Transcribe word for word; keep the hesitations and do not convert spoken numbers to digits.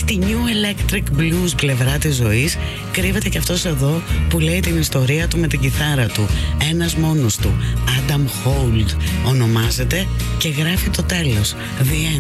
Στη New Electric Blues πλευρά της ζωής κρύβεται και αυτός εδώ που λέει την ιστορία του με την κιθάρα του. Ένας μόνος του, Adam Holt ονομάζεται, και γράφει το τέλος, The End.